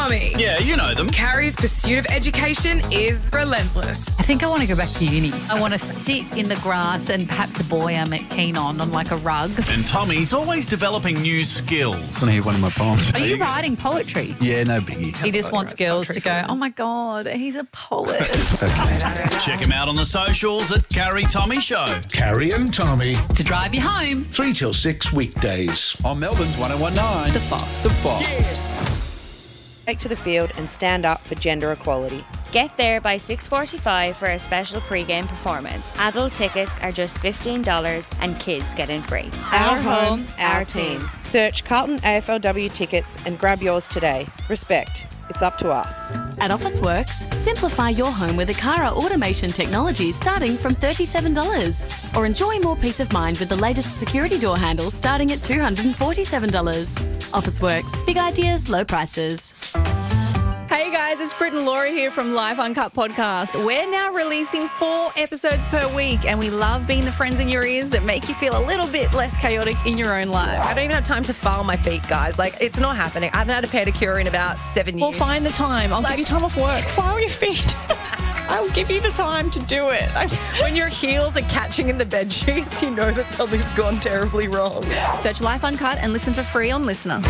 Tommy. Yeah, you know them. Carrie's pursuit of education is relentless. I think I want to go back to uni. I want to sit in the grass and perhaps a boy I'm keen on like a rug. And Tommy's always developing new skills. I want to hear one of my poems. Are you writing poetry? Yeah, no biggie. He just wants girls to go, oh my God, he's a poet. Check him out on the socials at Carrie Tommy Show. Carrie and Tommy, To drive you home. 3 till 6 weekdays. On Melbourne's 1019. The Fox. The Fox. Take to the field and stand up for gender equality. Get there by 6:45 for a special pre-game performance. Adult tickets are just $15 and kids get in free. Our home, our team. Search Carlton AFLW tickets and grab yours today. Respect. It's up to us. At Officeworks, simplify your home with Akara automation technology starting from $37. Or enjoy more peace of mind with the latest security door handles starting at $247. Officeworks, big ideas, low prices. Hey guys, it's Brit and Laura here from Life Uncut Podcast. We're now releasing 4 episodes per week and we love being the friends in your ears that make you feel a little bit less chaotic in your own life. I don't even have time to file my feet, guys. Like, it's not happening. I haven't had a pedicure in about 7 years. Well, find the time. I'll give you time off work. File your feet. I'll give you the time to do it. When your heels are catching in the bed sheets, you know that something's gone terribly wrong. Search Life Uncut and listen for free on Listener.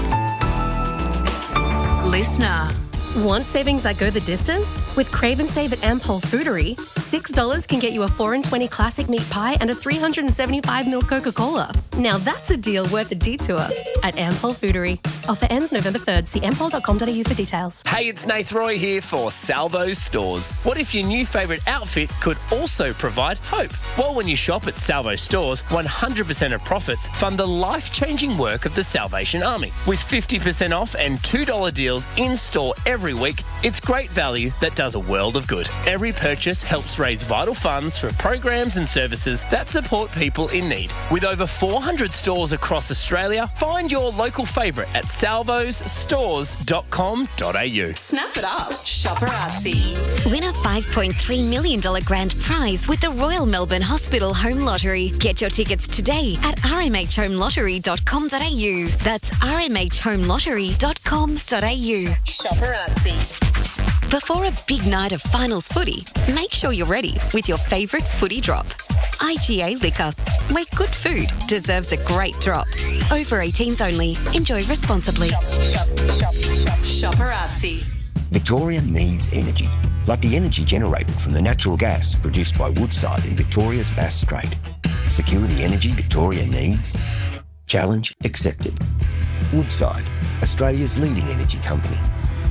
Listener. Want savings that go the distance? With Crave and Save at Ampol Foodery, $6 can get you a 4 and 20 classic meat pie and a 375ml Coca-Cola. Now that's a deal worth a detour at Ampol Foodery. Offer ends November 3rd. See ampol.com.au for details. Hey, it's Nath Roy here for Salvo Stores. What if your new favourite outfit could also provide hope? Well, when you shop at Salvo Stores, 100% of profits fund the life-changing work of the Salvation Army. With 50% off and $2 deals in-store every week, it's great value that does a world of good. Every purchase helps raise vital funds for programs and services that support people in need. With over 400 stores across Australia, find your local favourite at salvosstores.com.au. Snap it up. Shopperazzi. Win a $5.3 million grand prize with the Royal Melbourne Hospital Home Lottery. Get your tickets today at rmhhomelottery.com.au. That's rmhhomelottery.com.au. Shopperazzi. Before a big night of finals footy, make sure you're ready with your favourite footy drop. IGA Liquor, where good food deserves a great drop. Over 18s only. Enjoy responsibly. Shopperazzi. Victoria needs energy, like the energy generated from the natural gas produced by Woodside in Victoria's Bass Strait. Secure the energy Victoria needs? Challenge accepted. Woodside, Australia's leading energy company.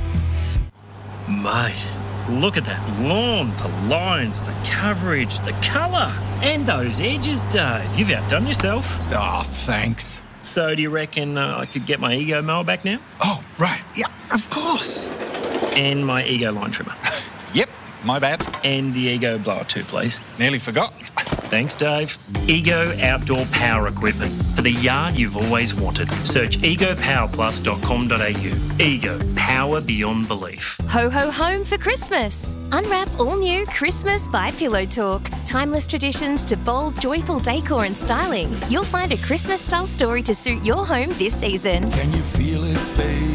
Mate, look at that lawn, the lines, the coverage, the colour, and those edges, Dave. You've outdone yourself. Oh, thanks. So do you reckon I could get my Ego mower back now? Oh, right. Yeah, of course. And my Ego line trimmer. Yep, my bad. And the Ego blower too, please. Nearly forgot. Thanks, Dave. Ego Outdoor Power Equipment for the yard you've always wanted. Search egopowerplus.com.au. Ego, power beyond belief. Ho ho home for Christmas. Unwrap all new Christmas by Pillow Talk. Timeless traditions to bold, joyful decor and styling. You'll find a Christmas style story to suit your home this season. Can you feel it, baby?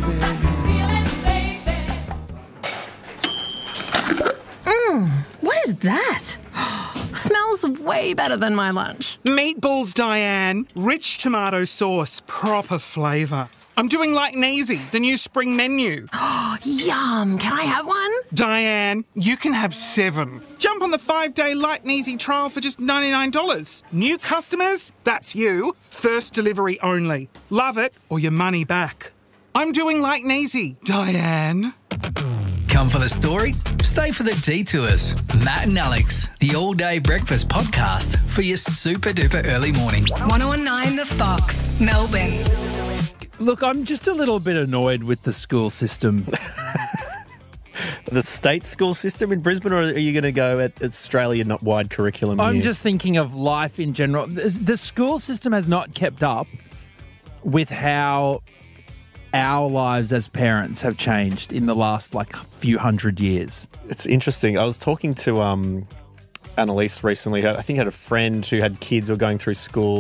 What is that? Smells way better than my lunch. Meatballs, Diane. Rich tomato sauce, proper flavour. I'm doing like Neasy, the new spring menu. Yum. Can I have one? Diane, you can have 7. Jump on the 5-day Like Neasy trial for just $99. New customers? That's you. First delivery only. Love it or your money back. I'm doing like Neasy, Diane. Come for the story? Stay for the detours. Matt and Alex, the all-day breakfast podcast for your super-duper early morning. 1019 The Fox, Melbourne. Look, I'm just a little bit annoyed with the school system. The state school system in Brisbane, or are you going to go at Australia-wide curriculum? I'm just thinking of life in general. The school system has not kept up with how our lives as parents have changed in the last few hundred years. It's interesting. I was talking to Annalise recently. I think I had a friend who had kids who were going through school,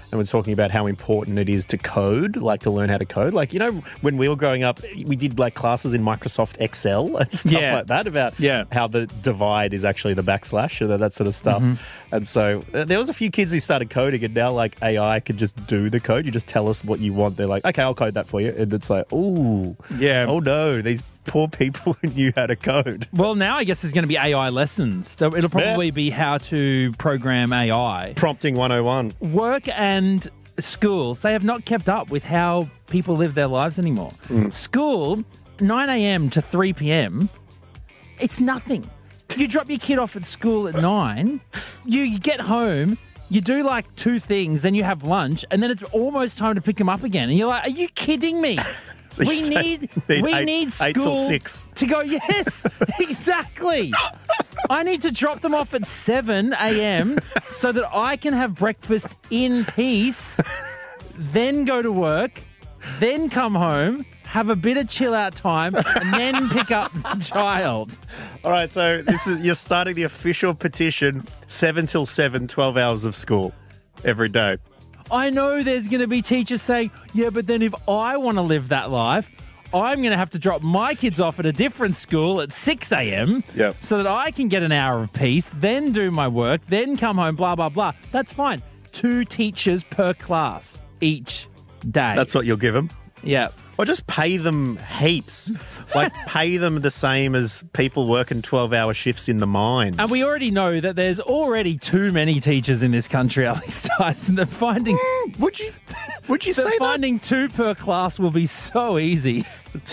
and we're talking about how important it is to code, like to learn how to code. Like, you know, when we were growing up, we did like classes in Microsoft Excel and stuff like that about how the divide is actually the backslash or that sort of stuff. And so there was a few kids who started coding, and now like AI could just do the code. You just tell us what you want. They're like, okay, I'll code that for you. And it's like, ooh, oh no, these poor people who knew how to code. Well, now I guess there's going to be AI lessons. So it'll probably be how to program AI. Prompting 101. Work and schools, they have not kept up with how people live their lives anymore. School, 9 a.m. to 3 p.m., it's nothing. You drop your kid off at school at 9, you get home, you do like 2 things, then you have lunch, and then it's almost time to pick them up again. And you're like, are you kidding me? So we need school 8 till 6 to go. Yes, exactly. I need to drop them off at 7 a.m. so that I can have breakfast in peace, then go to work, then come home, have a bit of chill out time, and then pick up the child. All right, so you're starting the official petition, 7 till 7, 12 hours of school every day. I know there's going to be teachers saying, yeah, but then if I want to live that life, I'm going to have to drop my kids off at a different school at 6 a.m. so that I can get an hour of peace, then do my work, then come home, blah, blah, blah. That's fine. 2 teachers per class each day. That's what you'll give them? Yeah. Or just pay them heaps. Like, pay them the same as people working 12-hour shifts in the mines. And we already know that there's already too many teachers in this country, Alex Dyson. They're finding... Would you say that? Finding 2 per class will be so easy.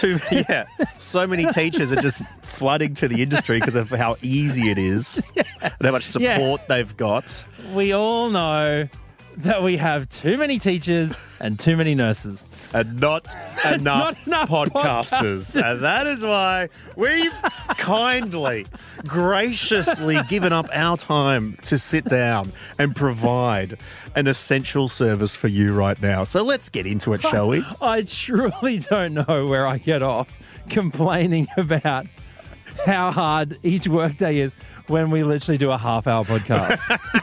So many teachers are just flooding to the industry because of how easy it is and how much support they've got. We all know that we have too many teachers and too many nurses. And not enough podcasters. And that is why we've kindly, graciously given up our time to sit down and provide an essential service for you right now. So let's get into it, shall we? I truly don't know where I get off complaining about how hard each workday is when we literally do a half-hour podcast.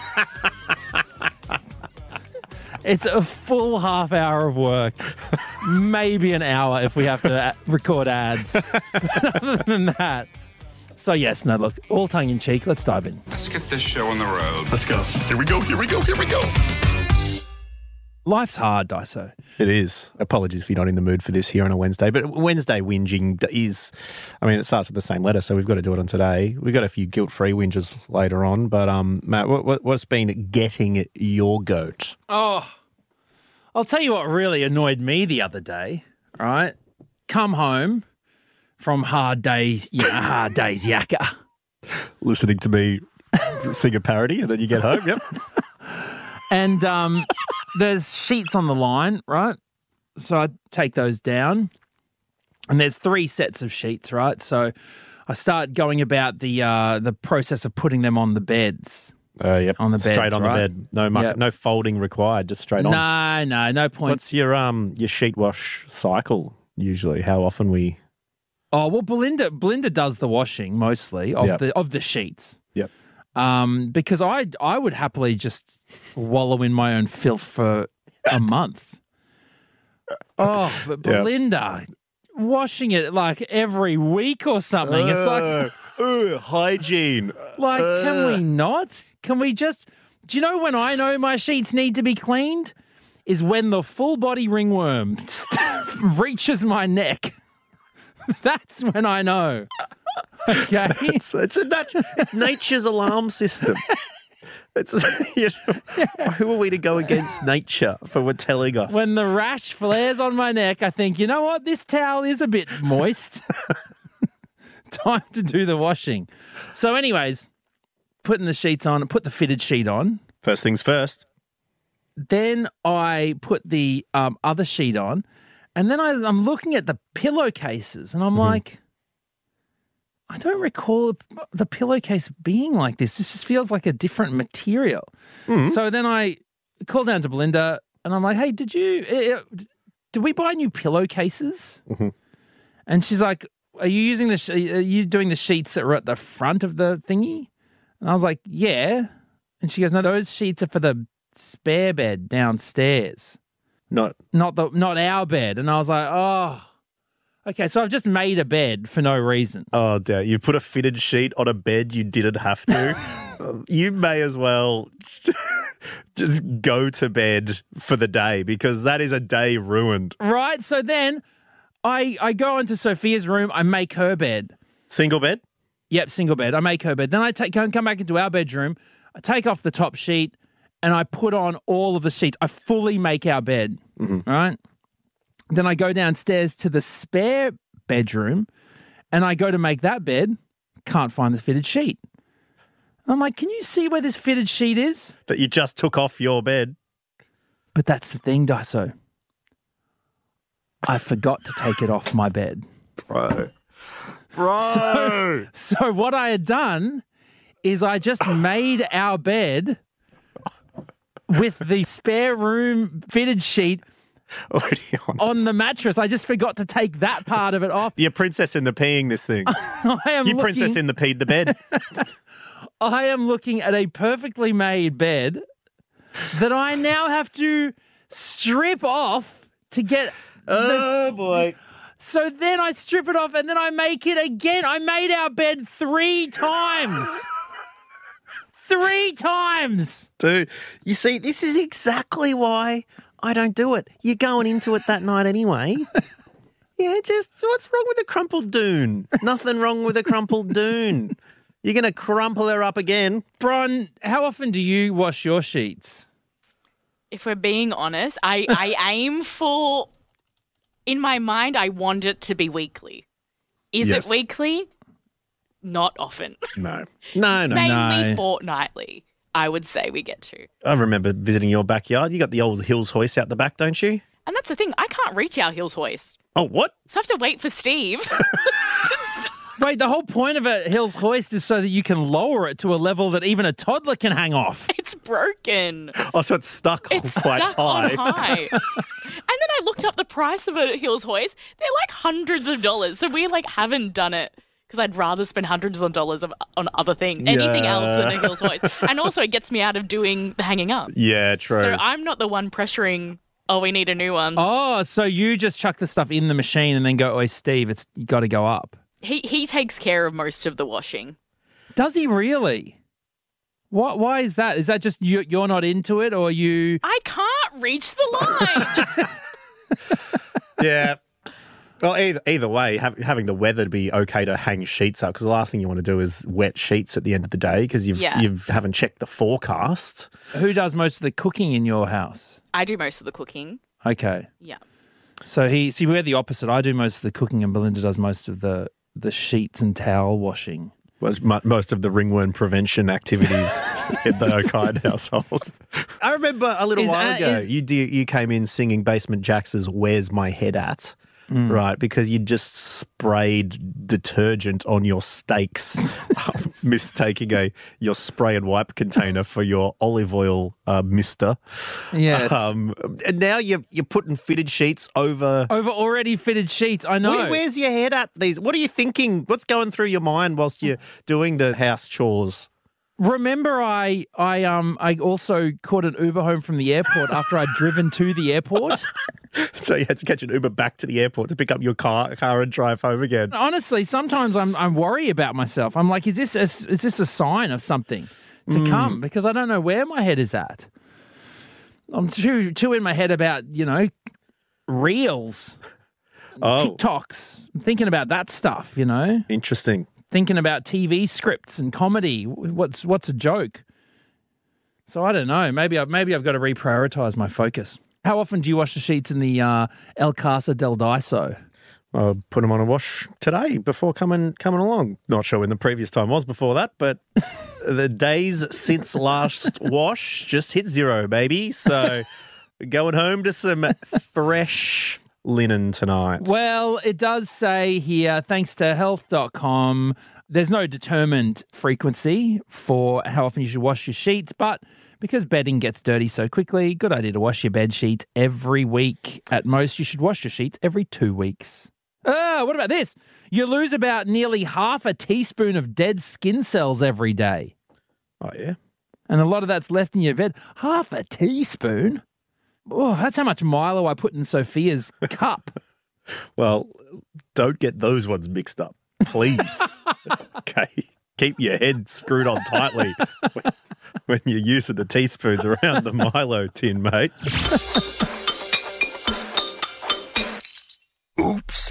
It's a full half hour of work, maybe an hour if we have to record ads. But other than that, so yes, no, look, all tongue in cheek, let's dive in. Let's get this show on the road. Let's go. Here we go. Life's hard, Daiso. It is. Apologies if you're not in the mood for this here on a Wednesday. But Wednesday whinging is, I mean, it starts with the same letter, so we've got to do it on today. We've got a few guilt-free whinges later on. But, Matt, what's been getting your goat? Oh, I'll tell you what really annoyed me the other day, all right? Come home from hard days yakka. Listening to me sing a parody and then you get home, yep. And there's sheets on the line, right? So I take those down, and there's 3 sets of sheets, right? So I start going about the process of putting them on the beds. Yep. On the beds, straight on right? the bed. No folding required, just straight on. No point. What's your sheet wash cycle usually? How often we? Oh well, Belinda does the washing mostly of the sheets. Yep. Because I would happily just wallow in my own filth for a month. Oh, but Belinda washing it like every week or something. It's like hygiene. Like, can we not? Can we just? Do you know when I know my sheets need to be cleaned? Is when the full body ringworm reaches my neck. That's when I know. Okay, it's nature's alarm system. It's who are we to go against nature for what telling us? When the rash flares on my neck, I think, you know what? This towel is a bit moist. Time to do the washing. So, anyways, putting the sheets on, put the fitted sheet on. First things first. Then I put the other sheet on, and then I'm looking at the pillowcases, and I'm like, I don't recall the pillowcase being like this. This just feels like a different material. So then I call down to Belinda, and I'm like, hey, did we buy new pillowcases? And she's like, are you doing the sheets that were at the front of the thingy? And I was like, yeah. And she goes, no, those sheets are for the spare bed downstairs. Not our bed. And I was like, oh, okay. So I've just made a bed for no reason. Oh, dear. You put a fitted sheet on a bed you didn't have to. You may as well just go to bed for the day because that is a day ruined. Right. So then I go into Sophia's room. I make her bed. Single bed? Yep, single bed. I make her bed. Then I come back into our bedroom. I take off the top sheet and I put on all of the sheets. I fully make our bed, right? Then I go downstairs to the spare bedroom and I go to make that bed. Can't find the fitted sheet. I'm like, can you see where this fitted sheet is? That you just took off your bed. But that's the thing, Daiso. I forgot to take it off my bed. Bro. So what I had done is I just made our bed with the spare room fitted sheet on the mattress. I just forgot to take that part of it off. You're princess in the peeing this thing. Princess in the peed the bed. I am looking at a perfectly made bed that I now have to strip off to get... Oh, boy. So then I strip it off and then I make it again. I made our bed 3 times. 3 times. Dude, you see, this is exactly why I don't do it. You're going into it that night anyway. Yeah, just what's wrong with a crumpled dune? Nothing wrong with a crumpled dune. You're going to crumple her up again. Bron, how often do you wash your sheets? If we're being honest, I aim for... In my mind, I want it to be weekly. Is it weekly? Not often. No. Mainly fortnightly, I would say we get to. I remember visiting your backyard. You got the old Hills hoist out the back, don't you? And that's the thing. I can't reach our Hills hoist. Oh, what? So I have to wait for Steve. Wait, the whole point of a Hills hoist is so that you can lower it to a level that even a toddler can hang off. It's broken. Oh, so it's stuck quite stuck high. on high. And then I looked up the price of a Hills hoist. They're like hundreds of dollars. So we haven't done it because I'd rather spend hundreds of dollars on other things, anything else than a Hills hoist. And also it gets me out of doing the hanging up. Yeah, true. So I'm not the one pressuring, oh, we need a new one. Oh, so you just chuck the stuff in the machine and then go, oh, Steve, you got to go up. He takes care of most of the washing. Does he really? Why is that? Is that just you're not into it or you... I can't reach the line. Yeah. Well, either way, having the weather to be okay to hang sheets up, because the last thing you want to do is wet sheets at the end of the day because you haven't checked the forecast. Who does most of the cooking in your house? I do most of the cooking. Okay. Yeah. So we're the opposite. I do most of the cooking and Belinda does most of the sheets and towel washing. Well, most of the ringworm prevention activities in the O'Kine household. I remember a little while ago, you came in singing Basement Jax's "Where's My Head At?" Right, because you just sprayed detergent on your steaks, mistaking your spray and wipe container for your olive oil mister. Yes. And now you're putting fitted sheets over already fitted sheets. I know. Where's your head at? What are you thinking? What's going through your mind whilst you're doing the house chores? Remember, I also caught an Uber home from the airport after I'd driven to the airport. So you had to catch an Uber back to the airport to pick up your car and drive home again. Honestly, sometimes I'm worried about myself. I'm like, is this a sign of something to come? Because I don't know where my head is at. I'm too in my head about, reels, TikToks. I'm thinking about that stuff, Interesting. Thinking about TV scripts and comedy. What's a joke? So I don't know. Maybe I've got to reprioritize my focus. How often do you wash the sheets in the El Casa del Daiso? I put them on a wash today before coming along. Not sure when the previous time was before that, but the days since last wash just hit 0, baby. So going home to some fresh linen tonight. Well, it does say here, thanks to health.com, there's no determined frequency for how often you should wash your sheets, but because bedding gets dirty so quickly, good idea to wash your bed sheets every week. At most, you should wash your sheets every 2 weeks. What about this? You lose about nearly half a teaspoon of dead skin cells every day. Oh, yeah? and a lot of that's left in your bed. Half a teaspoon? Oh, that's how much Milo I put in Sophia's cup. Well, don't get those ones mixed up, please. Okay. Keep your head screwed on tightly when you're using the teaspoons around the Milo tin, mate. Oops.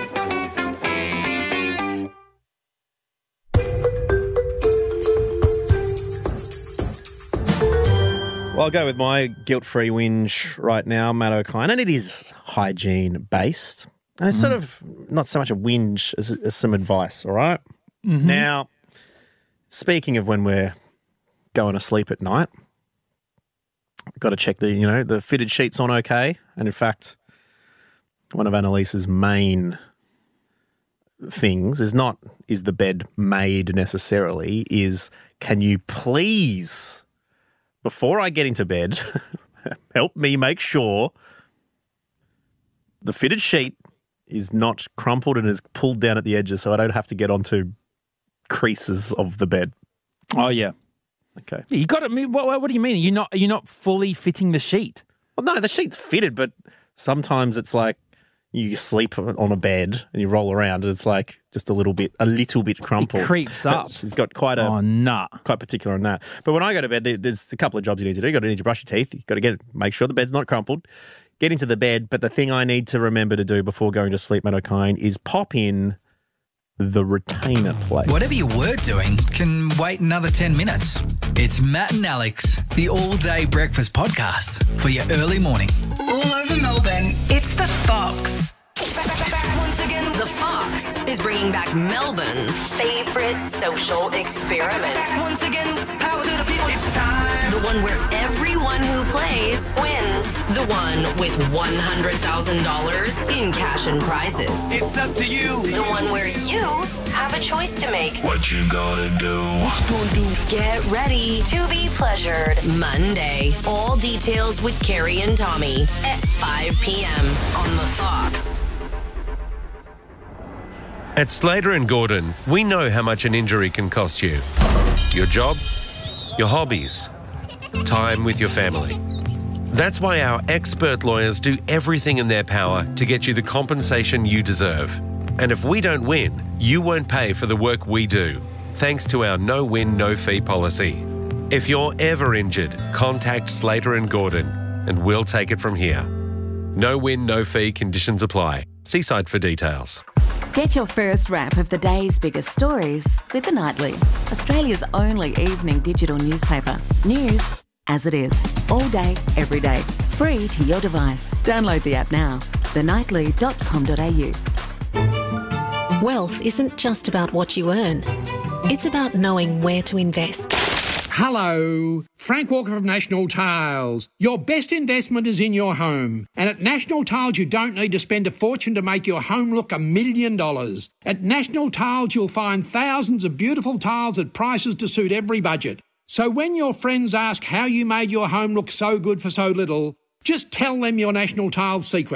Well, I'll go with my guilt-free whinge right now, Matt O'Kine, and it is hygiene-based. And it's sort of not so much a whinge as some advice, all right? Mm-hmm. Now, speaking of when we're going to sleep at night, we've got to check the fitted sheets on okay. And in fact, one of Annalise's main things is the bed made necessarily, is can you please, before I get into bed, help me make sure the fitted sheet is not crumpled and is pulled down at the edges so I don't have to get onto creases of the bed. Oh, yeah. Okay. You got to. What do you mean? Are you not fully fitting the sheet? Well, no, the sheet's fitted, but sometimes it's like you sleep on a bed and you roll around and it's like just a little bit crumpled. It creeps up. It's got quite particular on that. But when I go to bed, there's a couple of jobs you need to do. You need to brush your teeth. You got to make sure the bed's not crumpled. Get into the bed, but the thing I need to remember to do before going to sleep, Matt O'Kine, is pop in the retainer plate. Whatever you were doing can wait another 10 minutes. It's Matt and Alex, the all-day breakfast podcast for your early morning. All over Melbourne, it's The Fox. Once again, The Fox is bringing back Melbourne's favorite social experiment. Once again, power to the people. It's time. The one where everyone who plays wins. The one with $100,000 in cash and prizes. It's up to you. The one where you have a choice to make. What you gonna do? What you gonna do? Get ready to be pleasured Monday. All details with Carrie and Tommy at 5 p.m. on The Fox. At Slater & Gordon, we know how much an injury can cost you. Your job, your hobbies, time with your family. That's why our expert lawyers do everything in their power to get you the compensation you deserve. And if we don't win, you won't pay for the work we do, thanks to our no-win, no-fee policy. If you're ever injured, contact Slater & Gordon, and we'll take it from here. No-win, no-fee conditions apply. See site for details. Get your first wrap of the day's biggest stories with The Nightly, Australia's only evening digital newspaper. News as it is, all day, every day, free to your device. Download the app now, thenightly.com.au. Wealth isn't just about what you earn. It's about knowing where to invest. Hello, Frank Walker of National Tiles. Your best investment is in your home. And at National Tiles, you don't need to spend a fortune to make your home look $1 million. At National Tiles, you'll find thousands of beautiful tiles at prices to suit every budget. So when your friends ask how you made your home look so good for so little, just tell them your National Tiles secret.